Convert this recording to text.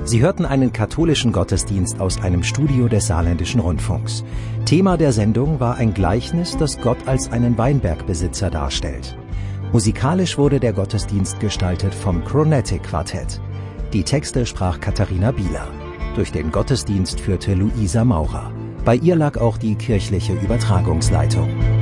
Sie hörten einen katholischen Gottesdienst aus einem Studio des Saarländischen Rundfunks. Thema der Sendung war ein Gleichnis, das Gott als einen Weinbergbesitzer darstellt. Musikalisch wurde der Gottesdienst gestaltet vom Chronetic Quartett. Die Texte sprach Katharina Bieler. Durch den Gottesdienst führte Luisa Maurer. Bei ihr lag auch die kirchliche Übertragungsleitung.